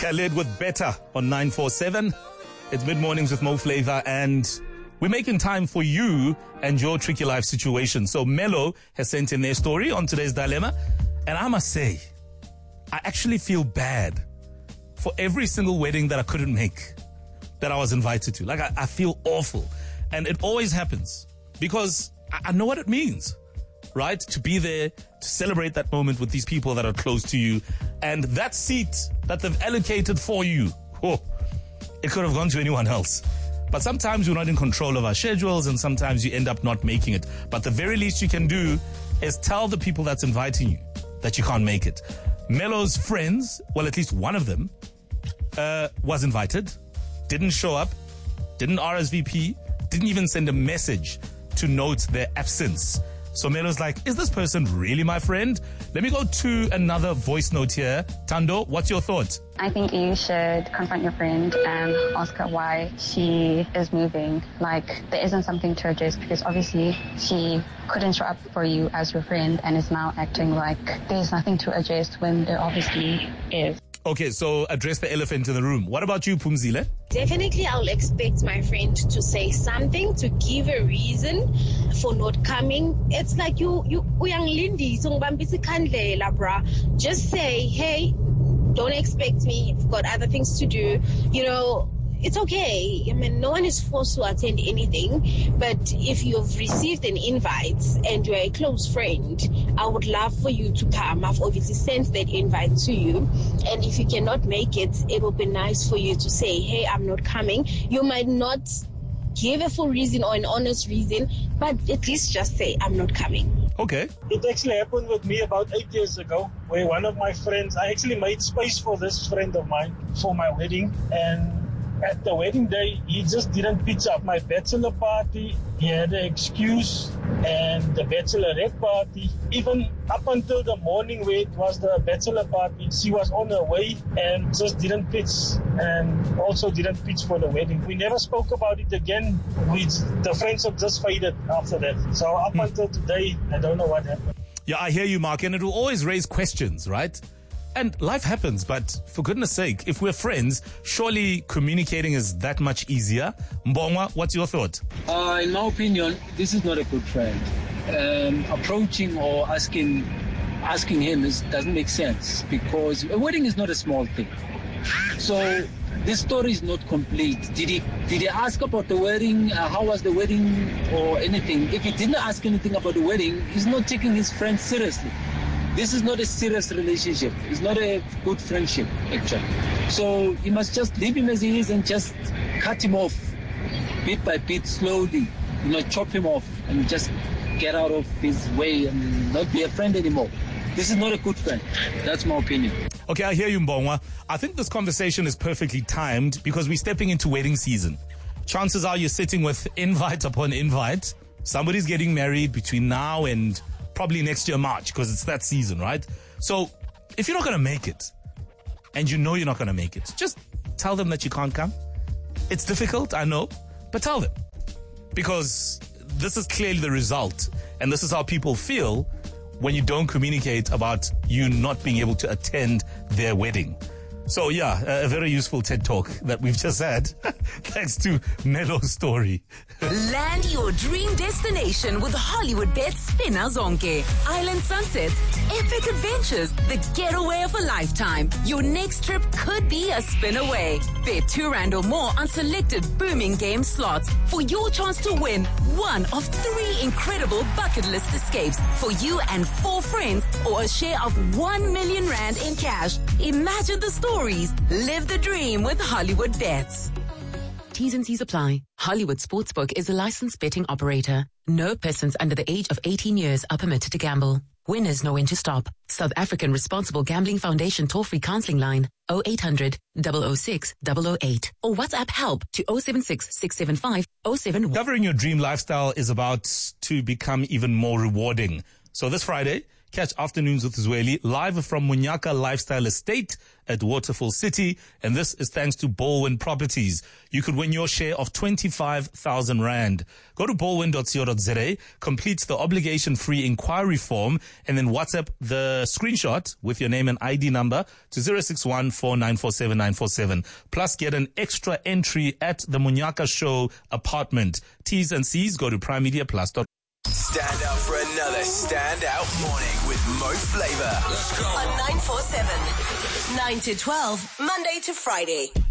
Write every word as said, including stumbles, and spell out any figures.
Khalid with Better on nine four seven. It's mid-mornings with Mo Flavor, and we're making time for you and your tricky life situation. So Mello has sent in their story on today's dilemma, and I must say, I actually feel bad for every single wedding that I couldn't make, that I was invited to. Like, I, I feel awful. And it always happens because I, I know what it means, right? To be there, to celebrate that moment with these people that are close to you. And that seat that they've allocated for you, oh, it could have gone to anyone else. But sometimes we're not in control of our schedules, and sometimes you end up not making it. But the very least you can do is tell the people that's inviting you that you can't make it. Mello's friends, well, at least one of them, uh, was invited, didn't show up, didn't R S V P, didn't even send a message to note their absence. So Melo's like, is this person really my friend? Let me go to another voice note here. Tando, what's your thought? I think you should confront your friend and ask her why she is moving. Like, there isn't something to address because obviously she couldn't show up for you as your friend and is now acting like there's nothing to address when there obviously is. Okay, so address the elephant in the room. What about you, Phumzile? Definitely, I'll expect my friend to say something, to give a reason for not coming. It's like you, you, uyang Lindy, bruh. Just say, hey, don't expect me. I've got other things to do. You know, it's okay. I mean, no one is forced to attend anything. But if you've received an invite and you're a close friend, I would love for you to come. I've obviously sent that invite to you. And if you cannot make it, it will be nice for you to say, hey, I'm not coming. You might not give a full reason or an honest reason, but at least just say, I'm not coming. Okay. It actually happened with me about eight years ago, where one of my friends, I actually made space for this friend of mine for my wedding, and at the wedding day, he just didn't pitch up. My bachelor party, he had an excuse, and the bachelorette party, even up until the morning where it was the bachelor party, she was on her way and just didn't pitch, and also didn't pitch for the wedding. We never spoke about it again. We, the friendship just faded after that. So up until today, I don't know what happened. Yeah, I hear you, Mark, and it will always raise questions, right? And life happens, but for goodness sake, if we're friends, surely communicating is that much easier. Mbongwa, what's your thought? Uh, in my opinion, this is not a good friend. Um, approaching or asking asking him is, doesn't make sense, because a wedding is not a small thing. So this story is not complete. Did he did he ask about the wedding? Uh, how was the wedding or anything? If he didn't ask anything about the wedding, he's not taking his friend seriously. This is not a serious relationship. It's not a good friendship, actually. So you must just leave him as he is and just cut him off bit by bit, slowly. You know, chop him off and just get out of his way and not be a friend anymore. This is not a good friend. That's my opinion. Okay, I hear you, Mbongwa. I think this conversation is perfectly timed because we're stepping into wedding season. Chances are you're sitting with invite upon invite. Somebody's getting married between now and probably next year, March, because it's that season, right? So if you're not going to make it, and you know you're not going to make it, just tell them that you can't come. It's difficult, I know, but tell them. Because this is clearly the result, and this is how people feel when you don't communicate about you not being able to attend their wedding. So yeah, a very useful TED Talk that we've just had. Thanks to Melo's story. Land your dream destination with Hollywood Bet Spinner Zonke. Island sunsets, epic adventures, the getaway of a lifetime. Your next trip could be a spin away. Bet two rand or more on selected booming game slots for your chance to win one of three incredible bucket list escapes for you and four friends, or a share of one million rand in cash. Imagine the story. Live the dream with Hollywood Bets. T's and C's apply. Hollywood Sportsbook is a licensed betting operator. No persons under the age of eighteen years are permitted to gamble. Winners know when to stop. South African Responsible Gambling Foundation toll-free counseling line oh eight hundred, double oh six, double oh eight or WhatsApp help to oh seven six, six seven five, oh seven one. Covering your dream lifestyle is about to become even more rewarding. So this Friday, Catch Afternoons with Zweli live from Munyaka Lifestyle Estate at Waterfall City. And this is thanks to Baldwin Properties. You could win your share of twenty-five thousand rand. Go to baldwin dot co dot za, complete the obligation-free inquiry form, and then WhatsApp the screenshot with your name and I D number to zero six one four nine four seven nine four seven. Plus, get an extra entry at the Munyaka Show apartment. T's and C's, go to prime media plus dot com. Stand up for another standout morning with Mo Flava. Let's go. On nine four seven, nine to twelve, Monday to Friday.